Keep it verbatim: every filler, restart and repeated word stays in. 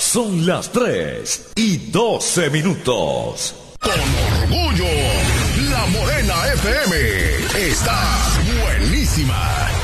Son las tres y doce minutos. Con orgullo, La Morena F M está buenísima.